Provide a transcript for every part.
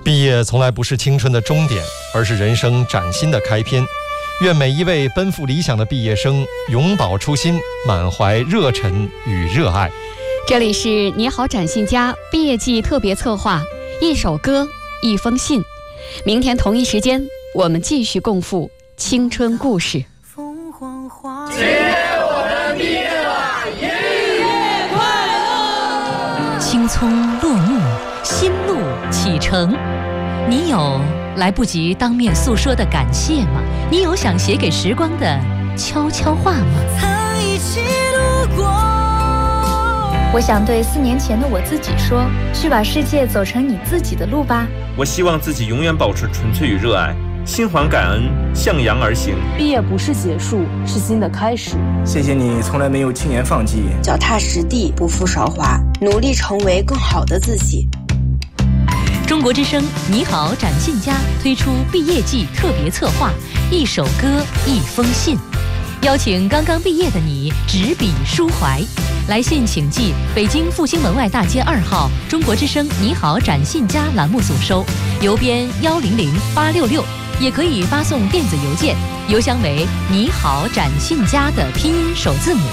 毕业从来不是青春的终点，而是人生崭新的开篇。愿每一位奔赴理想的毕业生永葆初心，满怀热忱与热爱。 这里是你好展信佳毕业季特别策划，一首歌，一封信。明天同一时间，我们继续共赴青春故事。 今天我们毕业了，毕业快乐！ 青葱落幕，新路启程。你有来不及当面诉说的感谢吗？你有想写给时光的悄悄话吗？ 曾一起路过。 我想对4年前的我自己说，去把世界走成你自己的路吧。 我希望自己永远保持纯粹与热爱，心怀感恩，向阳而行。 毕业不是结束，是新的开始。 谢谢你从来没有轻言放弃， 脚踏实地，不负韶华，努力成为更好的自己。 中国之声你好展信佳推出毕业季特别策划，一首歌，一封信，邀请刚刚毕业的你执笔抒怀。来信请寄北京复兴门外大街2号中国之声你好展信佳栏目组收，邮编100866，也可以发送电子邮件，邮箱为你好展信佳的拼音首字母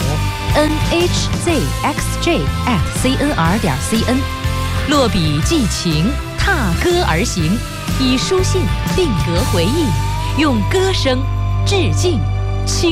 nhzxj@cnr.cn。落笔寄情，踏歌而行，以书信定格回忆，用歌声致敬青